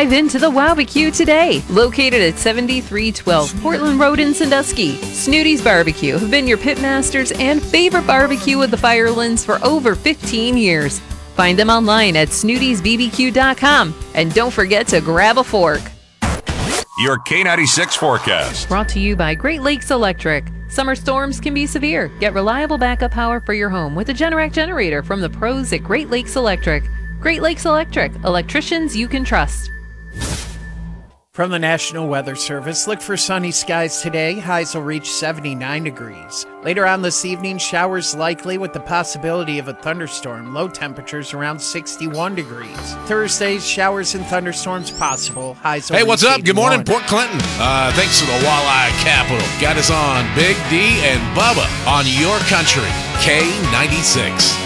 Drive into the Wowbecue today. Located at 7312 Portland Road in Sandusky, Snooty's Barbecue have been your pitmasters and favorite barbecue with the Firelands for over 15 years. Find them online at snootysbbq.com. And don't forget to grab a fork. Your K96 forecast. Brought to you by Great Lakes Electric. Summer storms can be severe. Get reliable backup power for your home with a Generac generator from the pros at Great Lakes Electric. Great Lakes Electric, electricians you can trust. From the National Weather Service, look for sunny skies today. Highs will reach 79 degrees. Later on this evening, showers likely with the possibility of a thunderstorm. Low temperatures around 61 degrees. Thursdays, showers and thunderstorms possible. Highs will Hey, reach what's up? 81. Good morning, Port Clinton. Thanks to the Walleye Capital. Got us on Big D and Bubba on your country, K96.